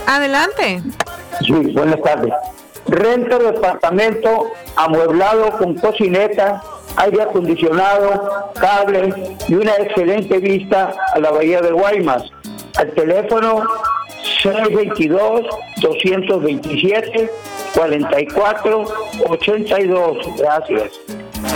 Adelante. Sí, buenas tardes. Rento departamento amueblado con cocineta, aire acondicionado, cables y una excelente vista a la bahía de Guaymas. Al teléfono 622-227-4482. Gracias.